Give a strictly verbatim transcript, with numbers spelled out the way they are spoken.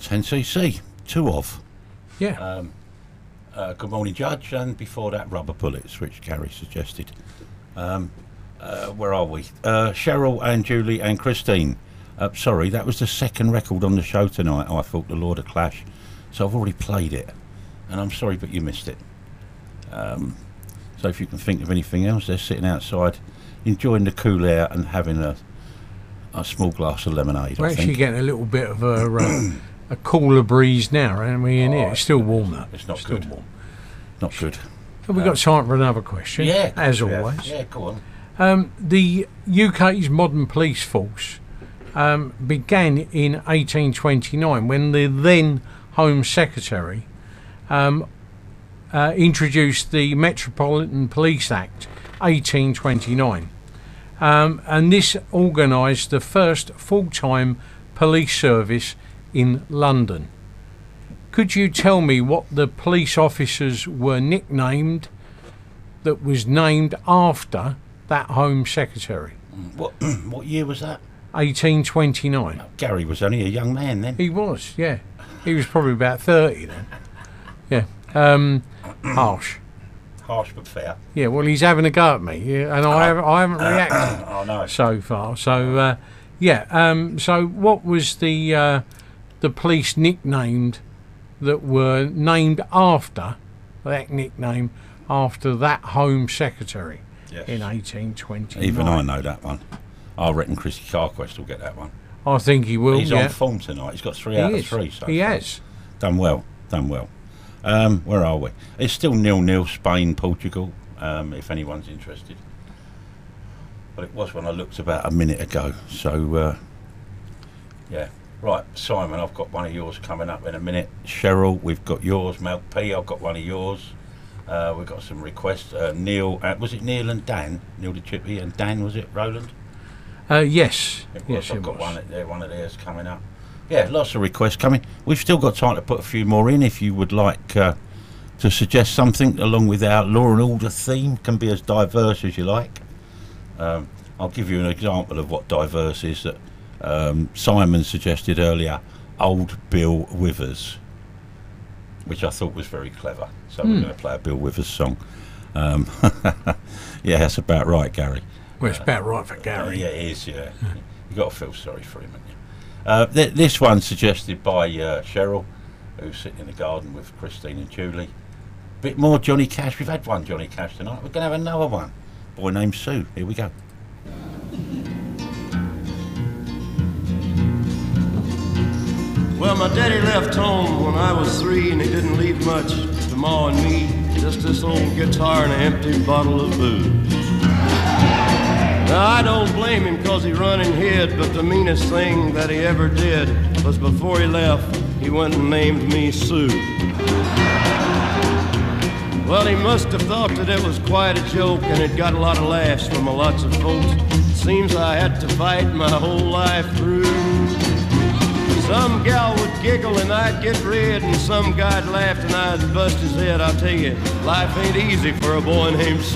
ten C C, two of. Yeah. Um, uh, Good Morning Judge, and before that, Rubber Bullets, which Gary suggested. Um, uh, where are we? Uh, Cheryl and Julie and Christine. Uh, sorry, that was the second record on the show tonight. I thought the Lord of Clash, so I've already played it, and I'm sorry, but you missed it. Um, so if you can think of anything else, they're sitting outside, enjoying the cool air and having a a small glass of lemonade. We're I actually think. getting a little bit of a uh, a cooler breeze now, aren't we? In Oh, here, it's still warm though. It's not still good. warm. Not good. Have we got time for another question? Yeah, as yeah. always. Yeah, go on. Um, the U K's modern police force um, began in eighteen twenty-nine when the then Home Secretary um, uh, introduced the Metropolitan Police Act eighteen twenty-nine, um, and this organised the first full-time police service in London. Could you tell me what the police officers were nicknamed that was named after that Home Secretary? What what year was that? eighteen twenty-nine. Gary was only a young man then. He was, yeah. He was probably about thirty then. Yeah. Um, harsh. Harsh but fair. Yeah, well, he's having a go at me, yeah, and I haven't, I haven't reacted Oh no. so far. So, uh, yeah. Um, so, what was the uh, the police nicknamed that were named after that nickname after that Home Secretary Yes. in eighteen twenty-nine? Even I know that one. I reckon Christy Carquest will get that one. I think he will. He's yeah. on form tonight. He's got three He out is. of three. So he far. has. Done well. Done well. Um, where are we? It's still nil-nil, Spain, Portugal, um, if anyone's interested. But it was when I looked about a minute ago. So, uh, yeah. Right, Simon, I've got one of yours coming up in a minute. Cheryl, we've got yours. Mel P, I've got one of yours. Uh, we've got some requests. Uh, Neil, uh, was it Neil and Dan? Neil the Chippy and Dan, was it, Roland? Uh, yes. It was. Yes, I've it got was. one, there, one of theirs coming up. Yeah, lots of requests coming. We've still got time to put a few more in if you would like uh, to suggest something along with our law and order theme. Can be as diverse as you like. Um, I'll give you an example of what diverse is that um, Simon suggested earlier. Old Bill Withers, which I thought was very clever. So Hmm. we're going to play a Bill Withers song. Um, yeah, that's about right, Gary. Well, it's about right for Uh, Gary. yeah, it is, yeah. You've got to feel sorry for him, haven't you? Uh, th- this one suggested by uh, Cheryl, who's sitting in the garden with Christine and Julie. Bit more Johnny Cash. We've had one Johnny Cash tonight. We're going to have another one. Boy named Sue. Here we go. Well, my daddy left home when I was three, and he didn't leave much to Ma and me. Just this old guitar and an empty bottle of booze. Now, I don't blame him cause he run and hid, but the meanest thing that he ever did was before he left, he went and named me Sue. Well, he must have thought that it was quite a joke, and it got a lot of laughs from a lots of folks. Seems I had to fight my whole life through. Some gal would giggle and I'd get red, and some guy'd laugh and I'd bust his head. I'll tell you, life ain't easy for a boy named Sue.